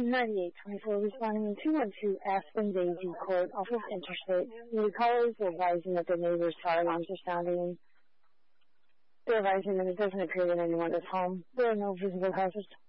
9824 responding to 212 Aspen Daisy Court off of Interstate. The callers are advising that their neighbor's fire alarms are sounding. They're advising that it doesn't appear that anyone is home. There are no visible hazards.